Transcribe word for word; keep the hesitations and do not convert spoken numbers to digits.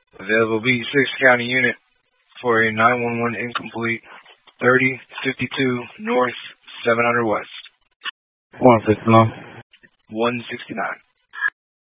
Available B six County unit for a nine one one incomplete, thirty fifty-two North, seven hundred West. one sixty-nine. one sixty-nine.